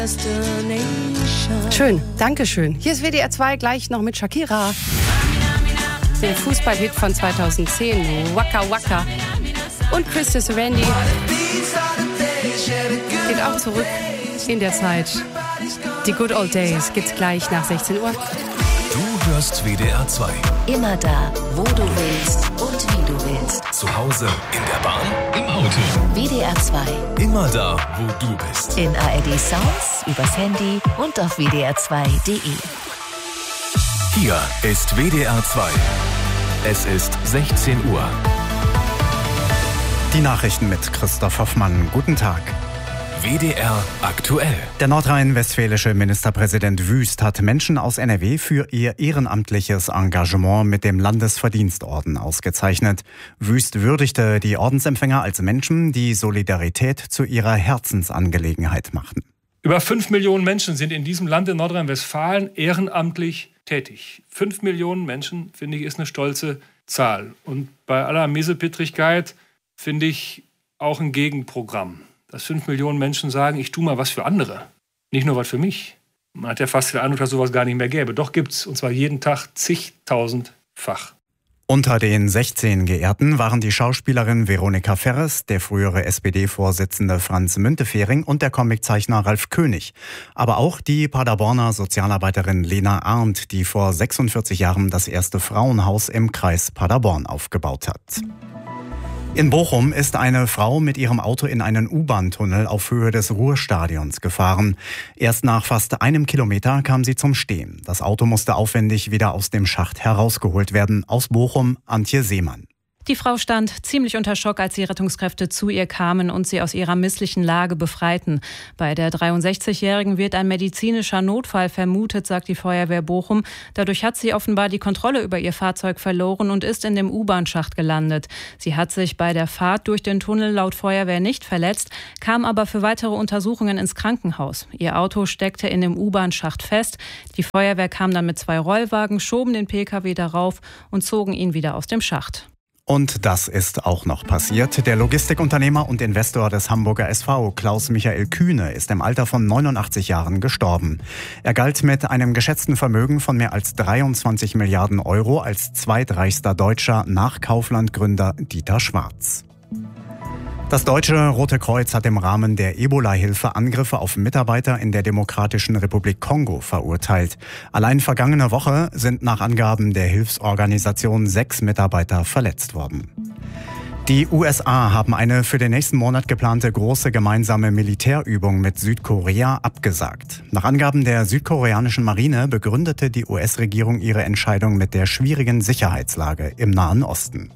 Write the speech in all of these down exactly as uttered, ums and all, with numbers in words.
Schön, danke schön. Hier ist W D R zwei, gleich noch mit Shakira. Der Fußballhit von zweitausendzehn, Waka Waka. Und Christus Randy geht auch zurück in der Zeit. Die Good Old Days gibt's gleich nach sechzehn Uhr. Du hörst W D R zwei. Immer da, wo du willst und wie du willst. Zu Hause, in der Bahn, im Auto. W D R zwei. Immer da, wo du bist. In A R D Sounds, übers Handy und auf w d r zwei punkt d e. Hier ist W D R zwei. Es ist sechzehn Uhr. Die Nachrichten mit Christoph Hoffmann. Guten Tag. W D R aktuell. Der nordrhein-westfälische Ministerpräsident Wüst hat Menschen aus N R W für ihr ehrenamtliches Engagement mit dem Landesverdienstorden ausgezeichnet. Wüst würdigte die Ordensempfänger als Menschen, die Solidarität zu ihrer Herzensangelegenheit machten. Über fünf Millionen Menschen sind in diesem Land in Nordrhein-Westfalen ehrenamtlich tätig. Fünf Millionen Menschen, finde ich, ist eine stolze Zahl. Und bei aller Miesepittrigkeit finde ich auch ein Gegenprogramm. Dass fünf Millionen Menschen sagen, ich tue mal was für andere, nicht nur was für mich. Man hat ja fast den Eindruck, dass sowas gar nicht mehr gäbe. Doch gibt's, und zwar jeden Tag zigtausendfach. Unter den sechzehn Geehrten waren die Schauspielerin Veronika Ferres, der frühere S P D-Vorsitzende Franz Müntefering und der Comiczeichner Ralf König. Aber auch die Paderborner Sozialarbeiterin Lena Arndt, die vor sechsundvierzig Jahren das erste Frauenhaus im Kreis Paderborn aufgebaut hat. In Bochum ist eine Frau mit ihrem Auto in einen U-Bahn-Tunnel auf Höhe des Ruhrstadions gefahren. Erst nach fast einem Kilometer kam sie zum Stehen. Das Auto musste aufwendig wieder aus dem Schacht herausgeholt werden. Aus Bochum, Antje Seemann. Die Frau stand ziemlich unter Schock, als die Rettungskräfte zu ihr kamen und sie aus ihrer misslichen Lage befreiten. Bei der dreiundsechzigjährigen wird ein medizinischer Notfall vermutet, sagt die Feuerwehr Bochum. Dadurch hat sie offenbar die Kontrolle über ihr Fahrzeug verloren und ist in dem U-Bahn-Schacht gelandet. Sie hat sich bei der Fahrt durch den Tunnel laut Feuerwehr nicht verletzt, kam aber für weitere Untersuchungen ins Krankenhaus. Ihr Auto steckte in dem U-Bahn-Schacht fest. Die Feuerwehr kam dann mit zwei Rollwagen, schoben den P K W darauf und zogen ihn wieder aus dem Schacht. Und das ist auch noch passiert. Der Logistikunternehmer und Investor des Hamburger S V, Klaus-Michael Kühne, ist im Alter von neunundachtzig Jahren gestorben. Er galt mit einem geschätzten Vermögen von mehr als dreiundzwanzig Milliarden Euro als zweitreichster Deutscher nach Kaufland-Gründer Dieter Schwarz. Das Deutsche Rote Kreuz hat im Rahmen der Ebola-Hilfe Angriffe auf Mitarbeiter in der Demokratischen Republik Kongo verurteilt. Allein vergangene Woche sind nach Angaben der Hilfsorganisation sechs Mitarbeiter verletzt worden. Die U S A haben eine für den nächsten Monat geplante große gemeinsame Militärübung mit Südkorea abgesagt. Nach Angaben der südkoreanischen Marine begründete die U S-Regierung ihre Entscheidung mit der schwierigen Sicherheitslage im Nahen Osten.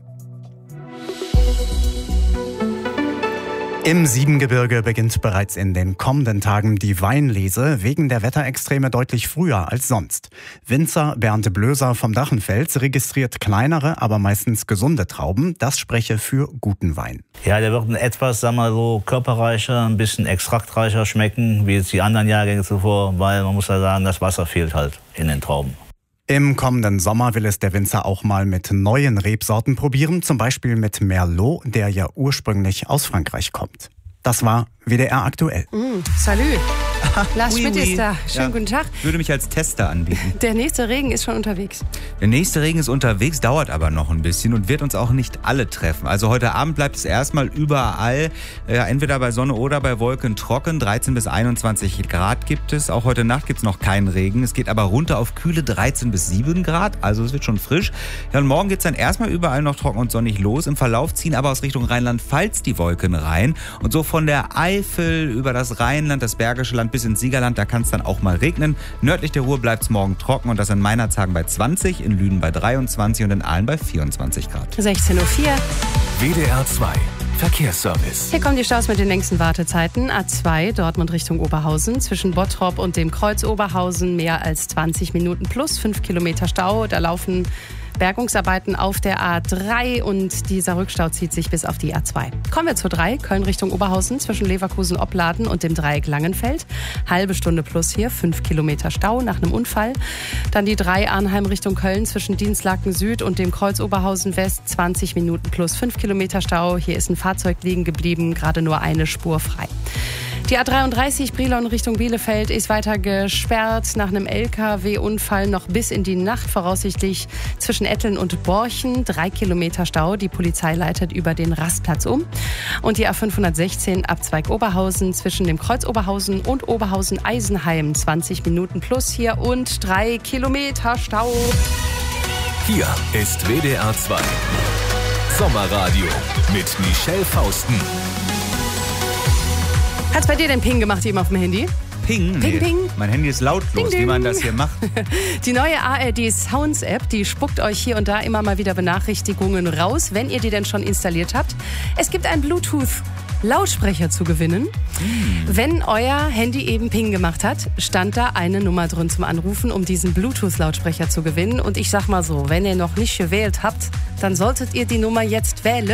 Im Siebengebirge beginnt bereits in den kommenden Tagen die Weinlese, wegen der Wetterextreme deutlich früher als sonst. Winzer Bernd Blöser vom Dachenfels registriert kleinere, aber meistens gesunde Trauben. Das spreche für guten Wein. Ja, der wird etwas, sagen wir so, körperreicher, ein bisschen extraktreicher schmecken, wie jetzt die anderen Jahrgänge zuvor, weil man muss ja sagen, das Wasser fehlt halt in den Trauben. Im kommenden Sommer will es der Winzer auch mal mit neuen Rebsorten probieren, zum Beispiel mit Merlot, der ja ursprünglich aus Frankreich kommt. Das war W D R aktuell. Mm, salut. Lars oui, Schmidt oui. ist da. Schönen Ja, guten Tag. Würde mich als Tester anbieten. Der nächste Regen ist schon unterwegs. Der nächste Regen ist unterwegs, dauert aber noch ein bisschen und wird uns auch nicht alle treffen. Also heute Abend bleibt es erstmal überall, äh, entweder bei Sonne oder bei Wolken trocken. dreizehn bis einundzwanzig Grad gibt es. Auch heute Nacht gibt es noch keinen Regen. Es geht aber runter auf kühle dreizehn bis sieben Grad. Also es wird schon frisch. Ja, und morgen geht es dann erstmal überall noch trocken und sonnig los. Im Verlauf ziehen aber aus Richtung Rheinland-Pfalz die Wolken rein. Und so von der Eifel über das Rheinland, das Bergische Land bis ins Siegerland, da kann es dann auch mal regnen. Nördlich der Ruhr bleibt es morgen trocken und das in Meinerzhagen bei zwanzig, in Lünen bei dreiundzwanzig und in Aalen bei vierundzwanzig Grad. sechzehn Uhr vier. W D R zwei Verkehrsservice. Hier kommen die Staus mit den längsten Wartezeiten. A zwei, Dortmund Richtung Oberhausen. Zwischen Bottrop und dem Kreuz Oberhausen mehr als zwanzig Minuten plus fünf Kilometer Stau. Da laufen Bergungsarbeiten auf der A drei und dieser Rückstau zieht sich bis auf die A zwei. Kommen wir zur drei, Köln Richtung Oberhausen zwischen Leverkusen-Opladen und dem Dreieck Langenfeld. Halbe Stunde plus hier, fünf Kilometer Stau nach einem Unfall. Dann die drei Arnheim Richtung Köln zwischen Dienstlaken Süd und dem Kreuz Oberhausen West, zwanzig Minuten plus fünf Kilometer Stau. Hier ist ein Fahrzeug liegen geblieben, gerade nur eine Spur frei. Die A dreiunddreißig Brilon Richtung Bielefeld ist weiter gesperrt nach einem L K W-Unfall noch bis in die Nacht, voraussichtlich zwischen Etteln und Borchen. Drei Kilometer Stau. Die Polizei leitet über den Rastplatz um. Und die A fünfhundertsechzehn Abzweig Oberhausen zwischen dem Kreuz Oberhausen und Oberhausen-Eisenheim. zwanzig Minuten plus hier und drei Kilometer Stau. Hier ist W D R zwei Sommerradio mit Michelle Fausten. Hat's bei dir denn Ping gemacht eben auf dem Handy? Ping? Ping, Nee. ping. Mein Handy ist lautlos, Ding, ding. wie man das hier macht. Die neue A R D Sounds App, die spuckt euch hier und da immer mal wieder Benachrichtigungen raus, wenn ihr die denn schon installiert habt. Es gibt einen Bluetooth-Lautsprecher zu gewinnen. Wenn euer Handy eben Ping gemacht hat, stand da eine Nummer drin zum Anrufen, um diesen Bluetooth-Lautsprecher zu gewinnen. Und ich sag mal so, wenn ihr noch nicht gewählt habt, dann solltet ihr die Nummer jetzt wählen.